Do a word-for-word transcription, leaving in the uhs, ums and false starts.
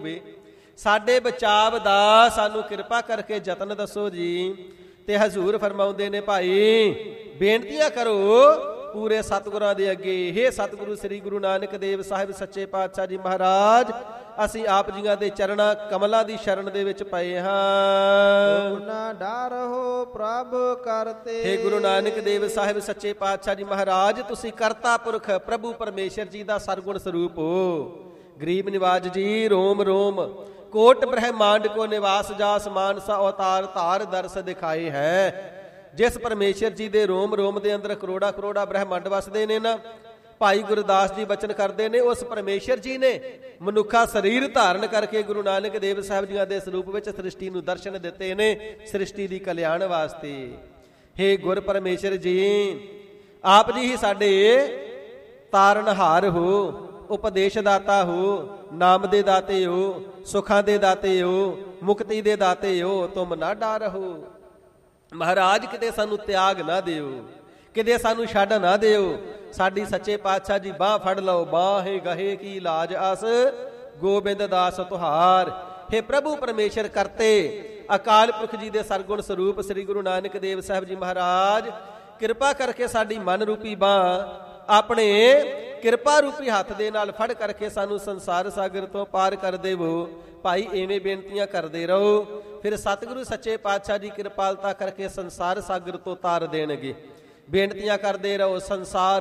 ਸਾਡੇ ਬਚਾਵ ਦਾ ਸਾਨੂੰ ਕਿਰਪਾ ਕਰਕੇ ਯਤਨ ਦੱਸੋ ਜੀ। ਤੇ ਹਜ਼ੂਰ ਫਰਮਾਉਂਦੇ ਨੇ, ਭਾਈ ਬੇਨਤੀਆਂ ਕਰੋ ਪੂਰੇ ਸਤਿਗੁਰਾਂ ਦੇ ਅੱਗੇ। ਹੇ ਸਤਿਗੁਰੂ ਸ੍ਰੀ ਗੁਰੂ ਨਾਨਕ ਦੇਵ ਸਾਹਿਬ ਸੱਚੇ ਪਾਤਸ਼ਾਹ ਜੀ ਮਹਾਰਾਜ, ਅਸੀਂ ਆਪ ਜੀਆਂ ਦੇ ਚਰਨਾਂ ਕਮਲਾਂ ਦੀ ਸ਼ਰਨ ਦੇ ਵਿੱਚ ਪਏ ਹਾਂ। ਨਾ ਡਰੋ ਪ੍ਰਭ ਕਰਤੇ। ਹੇ ਗੁਰੂ ਨਾਨਕ ਦੇਵ ਸਾਹਿਬ ਸੱਚੇ ਪਾਤਸ਼ਾਹ ਜੀ ਮਹਾਰਾਜ, ਤੁਸੀਂ ਕਰਤਾ ਪੁਰਖ ਪ੍ਰਭੂ ਪਰਮੇਸ਼ਰ ਜੀ ਦਾ ਸਰਗੁਣ ਸਰੂਪ ਹੋ। ਗਰੀਬ ਨਿਵਾਜ ਜੀ, ਰੋਮ ਰੋਮ ਕੋਟ ਬ੍ਰਹਮਾਂਡ ਕੋ ਨਿਵਾਸ ਜਾਸ ਮਾਨਸਾ ਅਵਤਾਰ ਧਾਰ ਦਰਸ ਦਿਖਾਏ ਹੈ। ਜਿਸ ਪਰਮੇਸ਼ਰ ਜੀ ਦੇ ਰੋਮ ਰੋਮ ਦੇ ਅੰਦਰ ਕਰੋੜਾ ਕਰੋੜਾ ਬ੍ਰਹਮੰਡ ਵਸਦੇ ਨੇ ਨਾ, ਭਾਈ ਗੁਰਦਾਸ ਜੀ ਬਚਨ ਕਰਦੇ ਨੇ, ਉਸ ਪਰਮੇਸ਼ਰ ਜੀ ਨੇ ਮਨੁੱਖਾ ਸਰੀਰ ਧਾਰਨ ਕਰਕੇ ਗੁਰੂ ਨਾਨਕ ਦੇਵ ਸਾਹਿਬ ਜੀਆਂ ਦੇ ਸਰੂਪ ਵਿੱਚ ਸ੍ਰਿਸ਼ਟੀ ਨੂੰ ਦਰਸ਼ਨ ਦਿੱਤੇ ਨੇ, ਸ੍ਰਿਸ਼ਟੀ ਦੀ ਕਲਿਆਣ ਵਾਸਤੇ। ਹੇ ਗੁਰ ਪਰਮੇਸ਼ਰ ਜੀ, ਆਪ ਜੀ ਹੀ ਸਾਡੇ ਤਾਰਨਹਾਰ ਹੋ, ਉਪਦੇਸ਼ ਦਾਤਾ ਹੋ, ਨਾਮ ਦੇ ਦਾਤੇ ਹੋ, ਸੁੱਖਾਂ ਦੇ ਦਾਤੇ ਹੋ, ਮੁਕਤੀ ਦੇ ਦਾਤੇ ਹੋ। ਤੁਮ ਨਾ ਡਰੋ ਮਹਾਰਾਜ, ਕਿਤੇ ਸਾਨੂੰ ਤਿਆਗ ਨਾ ਦਿਓ, ਕਿਤੇ ਸਾਨੂੰ ਛੱਡ ਨਾ ਦਿਓ। ਸਾਡੀ ਸੱਚੇ ਪਾਤਸ਼ਾਹ ਜੀ ਬਾਹ ਫੜ ਲਓ। ਬਾਹੇ ਗਹੇ ਕੀ ਲਾਜ ਅਸ ਗੋਬਿੰਦ ਦਾਸ ਤੁਹਾਰ। ਹੇ ਪ੍ਰਭੂ ਪਰਮੇਸ਼ਰ ਕਰਤੇ ਅਕਾਲ ਪੁਰਖ ਜੀ ਦੇ ਸਰਗੁਣ ਸਰੂਪ ਸ੍ਰੀ ਗੁਰੂ ਨਾਨਕ ਦੇਵ ਸਾਹਿਬ ਜੀ ਮਹਾਰਾਜ, ਕਿਰਪਾ ਕਰਕੇ ਸਾਡੀ ਮਨ ਰੂਪੀ ਬਾਹ ਆਪਣੇ ਕਿਰਪਾ ਰੂਪੀ ਹੱਥ ਦੇ ਨਾਲ ਫੜ ਕਰਕੇ ਸਾਨੂੰ ਸੰਸਾਰ ਸਾਗਰ ਤੋਂ ਪਾਰ ਕਰ ਦੇਵੋ। ਭਾਈ ਐਵੇਂ ਬੇਨਤੀਆਂ ਕਰਦੇ ਰਹੋ, ਫਿਰ ਸਤਿਗੁਰੂ ਸੱਚੇ ਪਾਤਸ਼ਾਹ ਜੀ ਕਿਰਪਾਲਤਾ ਕਰਕੇ ਸੰਸਾਰ ਸਾਗਰ ਤੋਂ ਤਾਰ ਦੇਣਗੇ। ਬੇਨਤੀਆਂ ਕਰਦੇ ਰਹੋ। ਸੰਸਾਰ